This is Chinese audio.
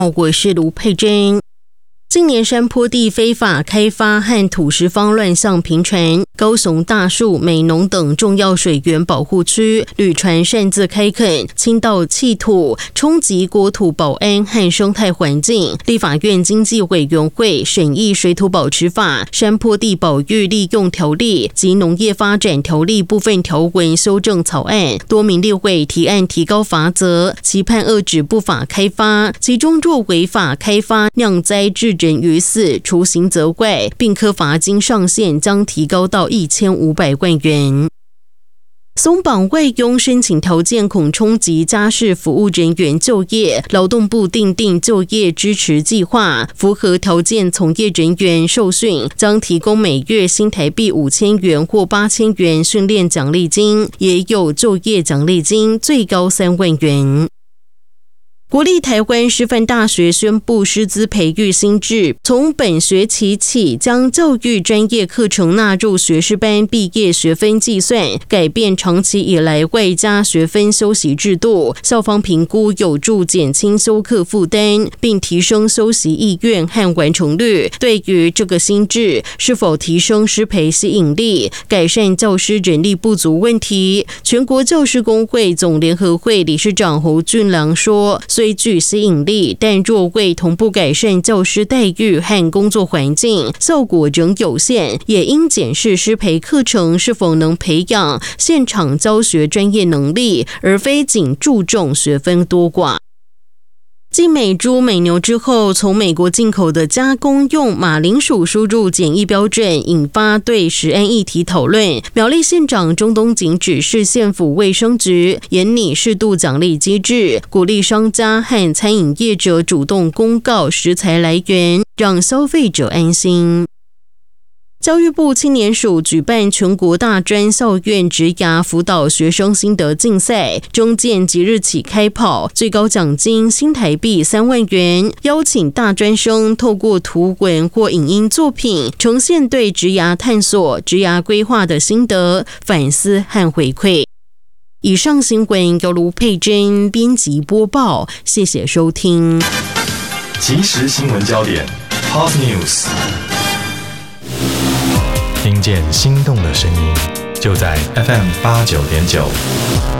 我是卢佩珍。近年山坡地非法开发和土石方乱象频传，高雄大树、美浓等重要水源保护区屡传擅自开垦、倾倒弃土，冲击国土保安和生态环境。立法院经济委员会审议《水土保持法》、山坡地保育利用条例及农业发展条例部分条文修正草案，多名立委提案提高罚则，期盼遏止不法开发，其中若违法开发酿灾致人于死，除刑责怪，并科罚金上限将提高到1500万元。松绑外佣申请条件恐冲击家事服务人员就业，劳动部订定就业支持计划，符合条件从业人员受训将提供每月新台币5000元或8000元训练奖励金，也有就业奖励金，最高3万元。国立台湾师范大学宣布师资培育新制，从本学期起将教育专业课程纳入学士班毕业学分计算，改变长期以来外加学分修习制度，校方评估有助减轻修课负担，并提升修习意愿和完成率。对于这个新制是否提升师培吸引力，改善教师人力不足问题，全国教师工会总联合会理事长侯俊良说，虽具吸引力，但若未同步改善教师待遇和工作环境，效果仍有限，也应检视师培课程是否能培养现场教学专业能力，而非仅注重学分多寡。继美猪、美牛之后，从美国进口的加工用马铃薯输入检疫标准，引发对食安议题讨论。苗栗县长钟东锦指示县府卫生局研拟适度奖励机制，鼓励商家和餐饮业者主动公告食材来源，让消费者安心。教育部青年署举办全国大专校院职涯辅导学生心得竞赛，中建即日起开跑，最高奖金新台币3万元，邀请大专生透过图文或影音作品呈现对职涯探索、职涯规划的心得、反思和回馈。以上新闻由卢佩珍编辑播报，谢谢收听。 即时新闻焦点 Hot News， 听见心动的声音，就在 FM 89.9。